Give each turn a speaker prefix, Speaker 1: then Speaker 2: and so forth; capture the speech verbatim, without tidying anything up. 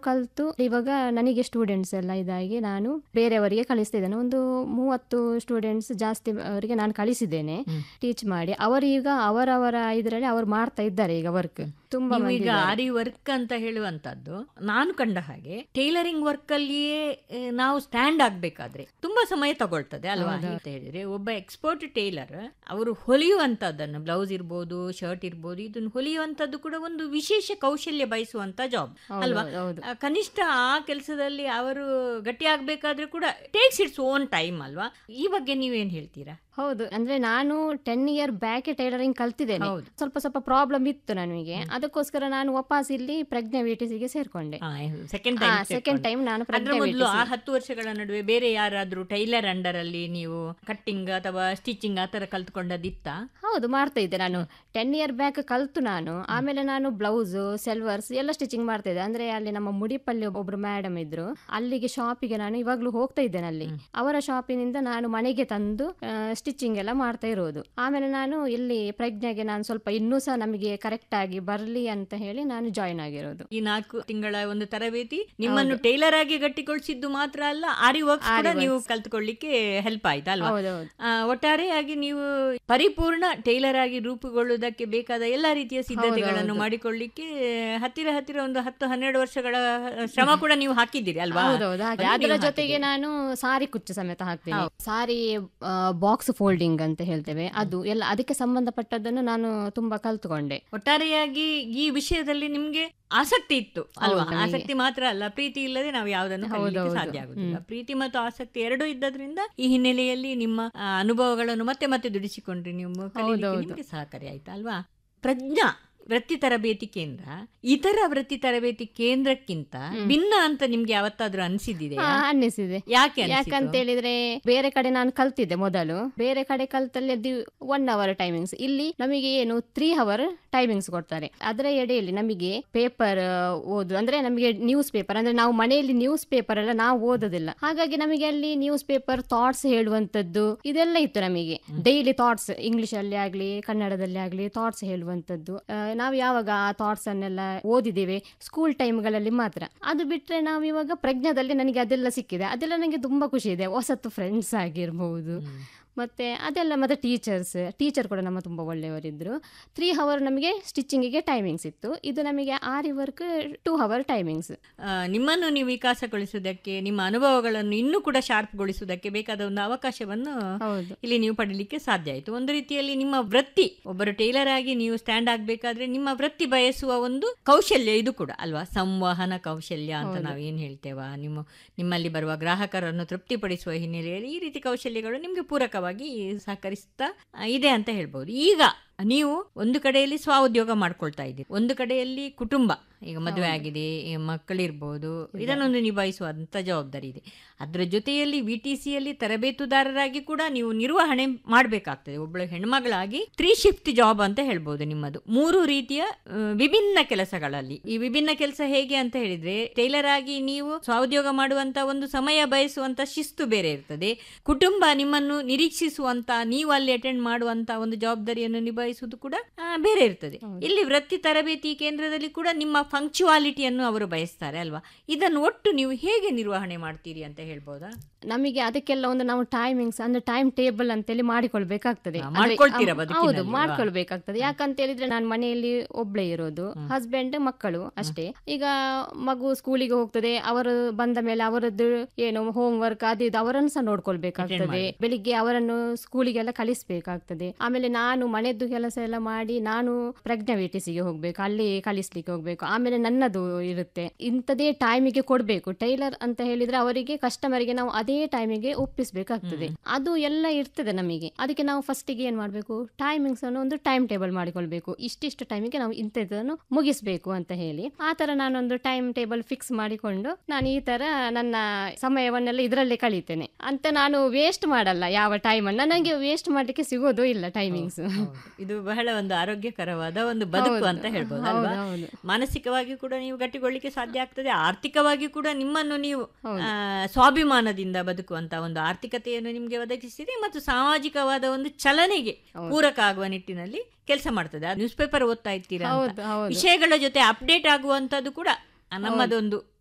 Speaker 1: ಕಲಿತು ಇವಾಗ ನನಗೆ ಸ್ಟೂಡೆಂಟ್ಸ್ ಎಲ್ಲ ಇದಾಗಿ ನಾನು ಬೇರೆಯವರಿಗೆ ಕಲಿಸ್ತಿದ್ದೇನೆ. ಒಂದು ಮೂವತ್ತು ಸ್ಟೂಡೆಂಟ್ಸ್ ಜಾಸ್ತಿ ಅವರಿಗೆ ನಾನು ಕಲಿಸಿದ್ದೇನೆ ಟೀಚ್ ಮಾಡಿ. ಅವರು ಈಗ ಅವರವರ ಇದರಲ್ಲಿ ಅವರು ಮಾಡ್ತಾ ಇದ್ದಾರೆ ಈಗ ವರ್ಕ್. ತುಂಬಾ
Speaker 2: ಈಗ ಆರಿ ವರ್ಕ್ ಅಂತ ಹೇಳುವಂತದ್ದು ನಾನು ಕಂಡ ಹಾಗೆ ಟೈಲರಿಂಗ್ ವರ್ಕ್ ಅಲ್ಲಿಯೇ ನಾವು ಸ್ಟ್ಯಾಂಡ್ ಆಗ್ಬೇಕಾದ್ರೆ ತುಂಬಾ ಸಮಯ ತಗೊಳ್ತದೆ ಅಲ್ವಾ ಅಂತ ಹೇಳಿದ್ರೆ, ಒಬ್ಬ ಎಕ್ಸ್ಪರ್ಟ್ ಟೈಲರ್ ಅವರು ಹೊಲಿಯುವಂತದ್ದನ್ನು ಬ್ಲೌಸ್ ಇರ್ಬೋದು, ಶರ್ಟ್ ಇರ್ಬೋದು, ಇದನ್ನು ಹೊಲಿಯುವಂತದ್ದು ಕೂಡ ಒಂದು ವಿಶೇಷ ಕೌಶಲ್ಯ ಬಯಸುವಂತ ಜಾಬ್ ಅಲ್ವಾ. ಕನಿಷ್ಠ ಆ ಕೆಲಸದಲ್ಲಿ ಅವರು ಗಟ್ಟಿ ಆಗ್ಬೇಕಾದ್ರೆ ಕೂಡ ಟೇಕ್ಸ್ ಇಟ್ಸ್ ಓನ್ ಟೈಮ್ ಅಲ್ವಾ. ಈ ಬಗ್ಗೆ ನೀವೇನ್ ಹೇಳ್ತೀರಾ?
Speaker 1: ಹೌದು, ಅಂದ್ರೆ ನಾನು ಟೆನ್ ಇಯರ್ ಬ್ಯಾಕ್ ಟೈಲರಿಂಗ್ ಕಲ್ತಿದ್ದೇನೆ. ಸ್ವಲ್ಪ ಸ್ವಲ್ಪ ಪ್ರಾಬ್ಲಮ್ ಇತ್ತು ನನಗೆ, ಅದಕ್ಕೋಸ್ಕರ ನಾನು ವಾಪಸ್ ಇಲ್ಲಿ ಪ್ರಜ್ಞಾ ವಿಟಿಸಿಗೆ ಸೇರ್ಕೊಂಡೆ.
Speaker 2: ಸೆಕೆಂಡ್
Speaker 1: ಟೈಮ್ ನಾನು
Speaker 2: ಆ ಹತ್ತು ವರ್ಷಗಳ ನಡುವೆ ಬೇರೆ ಯಾರಾದ್ರೂ ಟೈಲರ್ ಅಂಡರ್ ಅಲ್ಲಿ ನೀವು ಕಟ್ಟಿಂಗ್ ಅಥವಾ ಸ್ಟಿಚಿಂಗ್ ಆತರ ಕಲ್ತ್ಕೊಂಡದಿತ್ತ?
Speaker 1: ಹೌದು, ಮಾಡ್ತಾ ಇದ್ದೆ ನಾನು. ಟೆನ್ ಇಯರ್ ಬ್ಯಾಕ್ ಕಲ್ತು ನಾನು ಆಮೇಲೆ ನಾನು ಬ್ಲೌಸ್, ಸೆಲ್ವರ್ಸ್ ಎಲ್ಲ ಸ್ಟಿಚಿಂಗ್ ಮಾಡ್ತಾ ಇದ್ದೆ. ಅಂದ್ರೆ ಅಲ್ಲಿ ನಮ್ಮ ಮುಡಿಪಲ್ಲಿ ಒಬ್ರು ಮೇಡಮ್ ಇದ್ರು, ಅಲ್ಲಿಗೆ ಶಾಪಿಗೆ ನಾನು ಇವಾಗ್ಲೂ ಹೋಗ್ತಾ ಇದ್ದೇನೆ. ಅಲ್ಲಿ ಅವರ ಶಾಪಿನಿಂದ ನಾನು ಮನೆಗೆ ತಂದು ಸ್ಟಿಚಿಂಗ್ ಎಲ್ಲ ಮಾಡ್ತಾ ಇರೋದು. ಆಮೇಲೆ ನಾನು ಇಲ್ಲಿ ಪ್ರಜ್ಞೆಗೆ ನಾನು ಸ್ವಲ್ಪ ಇನ್ನೂ ಸಹ ನಮಗೆ ಕರೆಕ್ಟ್ ಆಗಿ ಬರಲಿ ಅಂತ ಹೇಳಿ ನಾನು ಜಾಯಿನ್ ಆಗಿರೋದು.
Speaker 2: ಈ ನಾಲ್ಕು ತಿಂಗಳ ಒಂದು ತರಬೇತಿ ನಿಮ್ಮನ್ನು ಟೈಲರ್ ಆಗಿ ಗಟ್ಟಿಗೊಳಿಸಿದ್ದು ಮಾತ್ರ ಅಲ್ಲ, ಆರಿ ವರ್ಕ್ಸ್ ಕೂಡ ನೀವು ಕಲ್ತ್ಕೊಳ್ಳಿಕ್ಕೆ ಹೆಲ್ಪ್ ಆಯ್ತಾ ಅಲ್ವಾ? ಒಟ್ಟಾರೆಯಾಗಿ ನೀವು ಪರಿಪೂರ್ಣ ಟೈಲರ್ ಆಗಿ ರೂಪುಗೊಳ್ಳುವುದಕ್ಕೆ ಬೇಕಾದ ಎಲ್ಲಾ ರೀತಿಯ ಸಿದ್ಧತೆಗಳನ್ನು ಮಾಡಿಕೊಳ್ಳಿಕ್ಕೆ ಹತ್ತಿರ ಹತ್ತಿರ ಒಂದು ಹತ್ತು ಹನ್ನೆರಡು ವರ್ಷಗಳ ಶ್ರಮ ಕೂಡ ನೀವು ಹಾಕಿದ್ದೀರಿ ಅಲ್ವಾ?
Speaker 1: ಅದರ ಜೊತೆಗೆ ನಾನು ಸಾರಿ ಕುಚ್ಚು ಸಮೇತ ಹಾಕ್ತೀನಿ. ಸಾರಿ ಬಾಕ್ಸ್ ಫೋಲ್ಡಿಂಗ್ ಅಂತ ಹೇಳ್ತೇವೆ, ಅದು ಎಲ್ಲ ಅದಕ್ಕೆ ಸಂಬಂಧಪಟ್ಟದ್ದನ್ನು ನಾನು ತುಂಬಾ ಕಲ್ತುಕೊಂಡೆ.
Speaker 2: ಒಟ್ಟಾರೆಯಾಗಿ ಈ ವಿಷಯದಲ್ಲಿ ನಿಮ್ಗೆ ಆಸಕ್ತಿ ಇತ್ತು ಅಲ್ವಾ? ಆಸಕ್ತಿ ಮಾತ್ರ ಅಲ್ಲ, ಪ್ರೀತಿ ಇಲ್ಲದೆ ನಾವು ಯಾವುದನ್ನು ಕಲಿಯಲಿಕ್ಕೆ ಸಾಧ್ಯ ಆಗುದಿಲ್ಲ. ಪ್ರೀತಿ ಮತ್ತು ಆಸಕ್ತಿ ಎರಡೂ ಇದ್ದದ್ರಿಂದ ಈ ಹಿನ್ನೆಲೆಯಲ್ಲಿ ನಿಮ್ಮ ಅನುಭವಗಳನ್ನು ಮತ್ತೆ ಮತ್ತೆ ದುಡಿಸಿಕೊಂಡ್ರಿ, ನೀವು ಕಲಿಯಲಿಕ್ಕೆ ನಿಮ್ಗೆ ಸಹಕಾರಿ ಆಯ್ತಾ ಅಲ್ವಾ? ಪ್ರಜ್ಞಾ ವೃತ್ತಿ ತರಬೇತಿ ಕೇಂದ್ರ ಇತರ ವೃತ್ತಿ ತರಬೇತಿ ಕೇಂದ್ರಕ್ಕಿಂತ ಭಿನ್ನ ಅಂತ ನಿಮ್ಗೆ ಯಾವತ್ತಾದ್ರೂ ಅನಿಸಿದ್ದಿದೆ?
Speaker 1: ಅನ್ನಿಸಿದೆ.
Speaker 2: ಯಾಕೆ?
Speaker 1: ಯಾಕಂತ ಹೇಳಿದ್ರೆ ಬೇರೆ ಕಡೆ ನಾನು ಕಲ್ತಿದ್ದೆ ಮೊದಲು, ಬೇರೆ ಕಡೆ ಕಲ್ತಲ್ಲಿ ಅದು ಒನ್ ಅವರ್ ಟೈಮಿಂಗ್ಸ್, ಇಲ್ಲಿ ನಮಗೆ ಏನು ತ್ರೀ ಅವರ್ ಟೈಮಿಂಗ್ಸ್ ಕೊಡ್ತಾರೆ. ಅದರ ಎಡೆಯಲ್ಲಿ ನಮಗೆ ಪೇಪರ್ ಓದು ಅಂದ್ರೆ ನಮಗೆ ನ್ಯೂಸ್ ಪೇಪರ್ ಅಂದ್ರೆ ನಾವು ಮನೆಯಲ್ಲಿ ನ್ಯೂಸ್ ಪೇಪರ್ ಎಲ್ಲ ನಾವು ಓದೋದಿಲ್ಲ, ಹಾಗಾಗಿ ನಮಗೆ ಅಲ್ಲಿ ನ್ಯೂಸ್ ಪೇಪರ್ ಥಾಟ್ಸ್ ಹೇಳುವಂತದ್ದು ಇದೆಲ್ಲ ಇತ್ತು. ನಮಗೆ ಡೈಲಿ ಥಾಟ್ಸ್ ಇಂಗ್ಲಿಷ್ ಅಲ್ಲಿ ಆಗ್ಲಿ ಕನ್ನಡದಲ್ಲಿ ಆಗ್ಲಿ ಥಾಟ್ಸ್ ಹೇಳುವಂತದ್ದು. ನಾವು ಯಾವಾಗ ಆ ಥಾಟ್ಸ್ ಅನ್ನೆಲ್ಲ ಓದಿದ್ದೇವೆ ಸ್ಕೂಲ್ ಟೈಮ್ಗಳಲ್ಲಿ ಮಾತ್ರ. ಅದು ಬಿಟ್ರೆ ನಾವು ಇವಾಗ ಪ್ರಜ್ಞಾದಲ್ಲಿ ನನಗೆ ಅದೆಲ್ಲ ಸಿಕ್ಕಿದೆ, ಅದೆಲ್ಲ ನನಗೆ ತುಂಬಾ ಖುಷಿ ಇದೆ. ಹೊಸತು ಫ್ರೆಂಡ್ಸ್ ಆಗಿರ್ಬಹುದು, ಮತ್ತೆ ಅದೆಲ್ಲ, ಮತ್ತೆ ಟೀಚರ್ಸ್ ಟೀಚರ್ ಕೂಡ ನಮ್ಮ ತುಂಬ ಒಳ್ಳೆಯವರಿದ್ದರು. ತ್ರೀ ಅವರ್ ನಮಗೆ ಸ್ಟಿಚಿಂಗಿಗೆ ಟೈಮಿಂಗ್ಸ್ ಇತ್ತು, ಇದು ನಮಗೆ ಆರಿ ವರ್ಕ್ ಟೂ ಅವರ್ ಟೈಮಿಂಗ್ಸ್.
Speaker 2: ನಿಮ್ಮನ್ನು ನೀವು ವಿಕಾಸಗೊಳಿಸುವುದಕ್ಕೆ, ನಿಮ್ಮ ಅನುಭವಗಳನ್ನು ಇನ್ನೂ ಕೂಡ ಶಾರ್ಪ್ಗೊಳಿಸುವುದಕ್ಕೆ ಬೇಕಾದ ಒಂದು ಅವಕಾಶವನ್ನು ಇಲ್ಲಿ ನೀವು ಪಡೀಲಿಕ್ಕೆ ಸಾಧ್ಯ ಆಯಿತು. ಒಂದು ರೀತಿಯಲ್ಲಿ ನಿಮ್ಮ ವೃತ್ತಿ, ಒಬ್ಬರು ಟೈಲರ್ ಆಗಿ ನೀವು ಸ್ಟ್ಯಾಂಡ್ ಆಗಬೇಕಾದ್ರೆ ನಿಮ್ಮ ವೃತ್ತಿ ಬಯಸುವ ಒಂದು ಕೌಶಲ್ಯ ಇದು ಕೂಡ ಅಲ್ವಾ? ಸಂವಹನ ಕೌಶಲ್ಯ ಅಂತ ನಾವು ಏನು ಹೇಳ್ತೇವ, ನಿಮ್ಮ ನಿಮ್ಮಲ್ಲಿ ಬರುವ ಗ್ರಾಹಕರನ್ನು ತೃಪ್ತಿಪಡಿಸುವ ಹಿನ್ನೆಲೆಯಲ್ಲಿ ಈ ರೀತಿ ಕೌಶಲ್ಯಗಳು ನಿಮಗೆ ಪೂರಕವಾಗಿ ಸಹಕರಿಸ್ತಾ ಇದೆ ಅಂತ ಹೇಳ್ಬಹುದು. ಈಗ ನೀವು ಒಂದು ಕಡೆಯಲ್ಲಿ ಸ್ವ ಉದ್ಯೋಗ ಮಾಡ್ಕೊಳ್ತಾ ಇದ್ದೀರಿ, ಒಂದು ಕಡೆಯಲ್ಲಿ ಕುಟುಂಬ, ಈಗ ಮದುವೆ ಆಗಿದೆ, ಮಕ್ಕಳಿರ್ಬೋದು, ಇದನ್ನೊಂದು ನಿಭಾಯಿಸುವಂತ ಜವಾಬ್ದಾರಿ ಇದೆ. ಅದರ ಜೊತೆಯಲ್ಲಿ ವಿ ಟಿ ಸಿಯಲ್ಲಿ ತರಬೇತುದಾರರಾಗಿ ಕೂಡ ನೀವು ನಿರ್ವಹಣೆ ಮಾಡಬೇಕಾಗ್ತದೆ. ಒಬ್ಬಳು ಹೆಣ್ಮಗಳಾಗಿ ತ್ರೀ ಶಿಫ್ಟ್ ಜಾಬ್ ಅಂತ ಹೇಳ್ಬೋದು ನಿಮ್ಮದು, ಮೂರು ರೀತಿಯ ವಿಭಿನ್ನ ಕೆಲಸಗಳಲ್ಲಿ. ಈ ವಿಭಿನ್ನ ಕೆಲಸ ಹೇಗೆ ಅಂತ ಹೇಳಿದ್ರೆ, ಟೈಲರ್ ಆಗಿ ನೀವು ಸ್ವಉದ್ಯೋಗ ಮಾಡುವಂತ ಒಂದು ಸಮಯ ಬಯಸುವಂತ ಶಿಸ್ತು ಬೇರೆ ಇರ್ತದೆ, ಕುಟುಂಬ ನಿಮ್ಮನ್ನು ನಿರೀಕ್ಷಿಸುವಂತ, ನೀವು ಅಲ್ಲಿ ಅಟೆಂಡ್ ಮಾಡುವಂತ ಒಂದು ಜವಾಬ್ದಾರಿಯನ್ನು ನಿಭಾಯಿಸುವುದು ಕೂಡ ಬೇರೆ ಇರ್ತದೆ. ಇಲ್ಲಿ ವೃತ್ತಿ ತರಬೇತಿ ಕೇಂದ್ರದಲ್ಲಿ ಕೂಡ ನಿಮ್ಮ ಫಂಕ್ಚುವಾಲಿಟಿಯನ್ನು ಅವರು ಬಯಸ್ತಾರೆ ಅಲ್ವಾ? ಇದನ್ನು ಒಟ್ಟು ನೀವು ಹೇಗೆ ನಿರ್ವಹಣೆ ಮಾಡ್ತೀರಿ ಅಂತ ಹೇಳ್ಬೋದಾ?
Speaker 1: ನಮಗೆ ಅದಕ್ಕೆಲ್ಲ ಒಂದು ನಾವು ಟೈಮಿಂಗ್ಸ್ ಅಂದ್ರೆ ಟೈಮ್ ಟೇಬಲ್ ಅಂತೇಳಿ ಮಾಡಿಕೊಳ್ಬೇಕಾಗ್ತದೆ. ಹೌದು, ಮಾಡ್ಕೊಳ್ಬೇಕಾಗ್ತದೆ. ಯಾಕಂತ ಹೇಳಿದ್ರೆ ನಾನು ಮನೆಯಲ್ಲಿ ಒಬ್ಳೇ ಇರೋದು, ಹಸ್ಬೆಂಡ್ ಮಕ್ಕಳು ಅಷ್ಟೇ. ಈಗ ಮಗು ಸ್ಕೂಲಿಗೆ ಹೋಗ್ತದೆ, ಅವರು ಬಂದ ಮೇಲೆ ಅವರದ್ದು ಏನು ಹೋಮ್ ವರ್ಕ್ ಅದು ಇದು ಅವರನ್ನು ಸಹ ನೋಡ್ಕೊಳ್ಬೇಕಾಗ್ತದೆ. ಬೆಳಿಗ್ಗೆ ಅವರನ್ನು ಸ್ಕೂಲಿಗೆಲ್ಲ ಕಲಿಸ್ಬೇಕಾಗ್ತದೆ. ಆಮೇಲೆ ನಾನು ಮನೆದ್ದು ಕೆಲಸ ಎಲ್ಲ ಮಾಡಿ ನಾನು ಪ್ರಜ್ಞಾ ವೇಟಿಸಿಗೆ ಹೋಗ್ಬೇಕು, ಅಲ್ಲಿ ಕಲಿಸ್ಲಿಕ್ಕೆ ಹೋಗ್ಬೇಕು. ಆಮೇಲೆ ನನ್ನದು ಇರುತ್ತೆ, ಇಂಥದೇ ಟೈಮಿಗೆ ಕೊಡ್ಬೇಕು. ಟೈಲರ್ ಅಂತ ಹೇಳಿದ್ರೆ ಅವರಿಗೆ ಕಸ್ಟಮರ್ಗೆ ನಾವು ಅದೇ ಟೈಮಿಗೆ ಒಪ್ಪಿಸಬೇಕಾಗ್ತದೆ, ಅದು ಎಲ್ಲ ಇರ್ತದೆ ನಮಗೆ. ಅದಕ್ಕೆ ನಾವು ಫಸ್ಟಿಗೆ ಏನ್ ಮಾಡ್ಬೇಕು, ಟೈಮಿಂಗ್ಸ್ ಅನ್ನು ಒಂದು ಟೈಮ್ ಟೇಬಲ್ ಮಾಡಿಕೊಳ್ಬೇಕು. ಇಷ್ಟಿಷ್ಟು ಟೈಮಿಗೆ ನಾವು ಇಂಥದ್ದನ್ನು ಮುಗಿಸ್ಬೇಕು ಅಂತ ಹೇಳಿ, ಆ ತರ ನಾನೊಂದು ಟೈಮ್ ಟೇಬಲ್ ಫಿಕ್ಸ್ ಮಾಡಿಕೊಂಡು ನಾನು ಈ ತರ ನನ್ನ ಸಮಯವನ್ನೆಲ್ಲ ಇದರಲ್ಲೇ ಕಳೀತೇನೆ ಅಂತ. ನಾನು ವೇಸ್ಟ್ ಮಾಡಲ್ಲ ಯಾವ ಟೈಮ್ ಅನ್ನ, ನನಗೆ ವೇಸ್ಟ್ ಮಾಡ್ಲಿಕ್ಕೆ ಸಿಗೋದು ಇಲ್ಲ ಟೈಮಿಂಗ್ಸ್.
Speaker 2: ಇದು ಬಹಳ ಒಂದು ಆರೋಗ್ಯಕರವಾದ ಒಂದು ಬದುಕು ಅಂತ ಹೇಳ್ಬೋದು ಅಲ್ವಾ? ಮಾನಸಿಕವಾಗಿ ಕೂಡ ನೀವು ಗಟ್ಟಿಗೊಳ್ಳಿಕ್ಕೆ ಸಾಧ್ಯ ಆಗ್ತದೆ, ಆರ್ಥಿಕವಾಗಿ ಕೂಡ ನಿಮ್ಮನ್ನು ನೀವು ಸ್ವಾಭಿಮಾನದಿಂದ ಬದುಕುವಂತ ಒಂದು ಆರ್ಥಿಕತೆಯನ್ನು ನಿಮ್ಗೆ ಒದಗಿಸಿದೆ, ಮತ್ತು ಸಾಮಾಜಿಕವಾದ ಒಂದು ಚಲನೆಗೆ ಪೂರಕ ಆಗುವ ನಿಟ್ಟಿನಲ್ಲಿ ಕೆಲಸ ಮಾಡ್ತದೆ. ನ್ಯೂಸ್ ಪೇಪರ್ ಓದ್ತಾ ಇರ್ತೀರಾ, ವಿಷಯಗಳ ಜೊತೆ ಅಪ್ಡೇಟ್ ಆಗುವಂತದ್ದು ಕೂಡ ನಮ್ಮದೊಂದು